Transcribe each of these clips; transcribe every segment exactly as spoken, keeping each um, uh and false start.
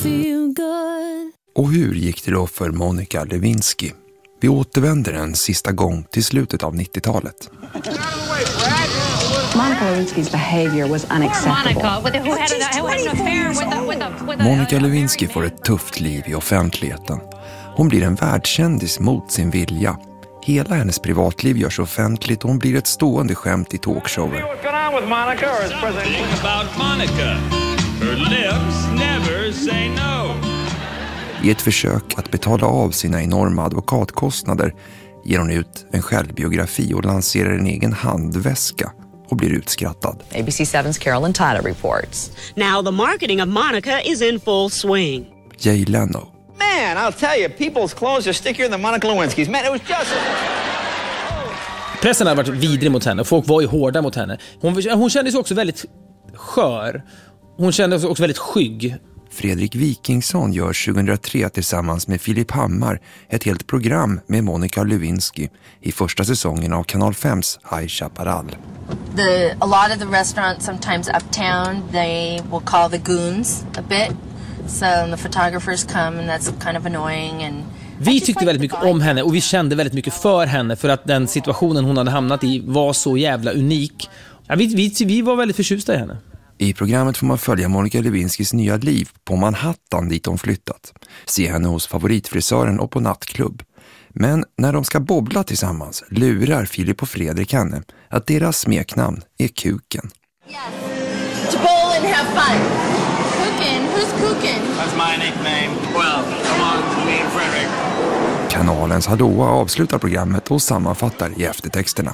feel good. Och hur gick det då för Monica Lewinsky? Vi återvänder en sista gång till slutet av nittiotalet. Monica Lewinsky's behavior was unacceptable. Monica, with the, who had, a, who had an affair with the, with the, with the, Monica Lewinsky får ett tufft liv i offentligheten. Hon blir en världskändis mot sin vilja. Hela hennes privatliv görs offentligt och hon blir ett stående skämt i talkshower. I ett försök att betala av sina enorma advokatkostnader ger hon ut en självbiografi och lanserar en egen handväska och blir utskrattad. A B C seven's Carolyn Tyler reports. Now the marketing of Monica is in full swing. Jay Leno. Man, I'll tell you, people's clothes are stickier than Monica Lewinsky's. Man, it was just... Pressen har varit vidrig mot henne och folk var ju hårda mot henne. Hon, hon kände sig också väldigt skör. Hon kände sig också väldigt skygg. Fredrik Wikingsson gör tjugohundratre tillsammans med Filip Hammar ett helt program med Monica Lewinsky i första säsongen av Kanal fems High Chaparral. The, a lot of the restaurants sometimes uptown, they will call the goons a bit. So the photographers come and that's kind of annoying. And vi tyckte väldigt mycket om henne och vi kände väldigt mycket för henne för att den situationen hon hade hamnat i var så jävla unik. Ja, vi, vi, vi var väldigt förtjusta i henne. I programmet får man följa Monica Lewinskys nya liv på Manhattan dit hon flyttat. Se henne hos favoritfrisören och på nattklubb. Men när de ska bobbla tillsammans lurar Filip och Fredrik henne att deras smeknamn är Kuken. yes, to bowl and have fun. Kuken, who's Kuken? That's my nickname. Well, come on, me and Frederick. Kanalens Hallåa avslutar programmet och sammanfattar i eftertexterna.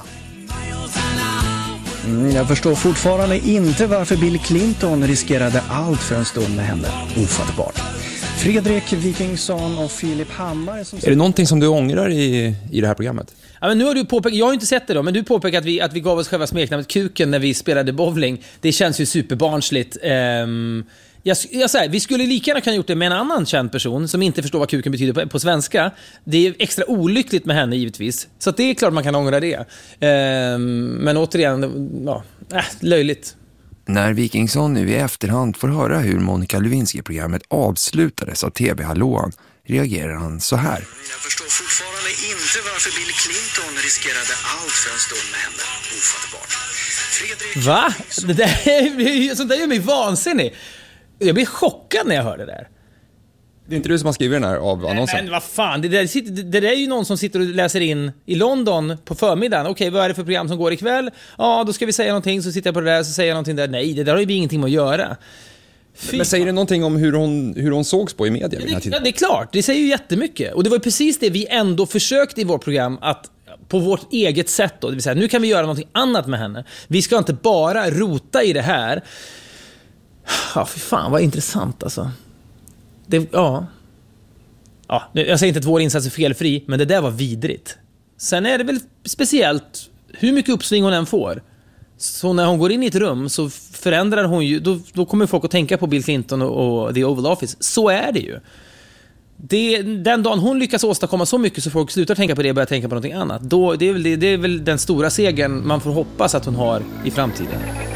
Mm, jag förstår fortfarande inte varför Bill Clinton riskerade allt för en stund med henne. Ofattbart. Fredrik Wikingsson och Filip Hammar. Som... Är det någonting som du ångrar i, i det här programmet? Ja, men nu har du påpekat, jag har ju inte sett det då, men du påpekar att vi, att vi gav oss själva smeknamnet Kuken när vi spelade bowling. Det känns ju superbarnsligt. Um, jag, jag säger, vi skulle lika gärna kunna gjort det med en annan känd person som inte förstår vad kuken betyder på, på svenska. Det är extra olyckligt med henne givetvis. Så att det är klart man kan ångra det. Um, men återigen, ja, äh, löjligt. När Wikingsson nu i efterhand får höra hur Monica Lewinsky-programmet avslutades av T V-hallåan reagerar han så här. Jag förstår fortfarande inte varför Bill Clinton riskerade allt för en stund med henne. Ofattbart. Fredrik... Va? Det där, sånt där gör mig vansinnig. Jag blir chockad när jag hör det där. Det är inte du som har skrivit den här av annonsen? Men, men vad fan, det där, sitter, det där är ju någon som sitter och läser in i London på förmiddagen. Okej, vad är det för program som går ikväll? Ja, då ska vi säga någonting, så sitter jag på det där, så säger jag någonting där. Nej, det där har ju ingenting med att göra. Fy men säger det någonting om hur hon, hur hon sågs på i media? Ja, det, ja, det är klart, det säger ju jättemycket. Och det var ju precis det vi ändå försökte i vårt program, att på vårt eget sätt då, det vill säga, nu kan vi göra någonting annat med henne. Vi ska inte bara rota i det här. Ja, för fan, vad intressant alltså. Det, ja... Ja, jag säger inte att vår insats är felfri, men det där var vidrigt. Sen är det väl speciellt hur mycket uppsving hon än får. Så när hon går in i ett rum så förändrar hon ju, då, då kommer folk att tänka på Bill Clinton och, och The Oval Office. Så är det ju. Det, den dagen hon lyckas åstadkomma så mycket så folk slutar tänka på det och börjar tänka på någonting annat. Då, det, är väl, det, det är väl den stora segern man får hoppas att hon har i framtiden.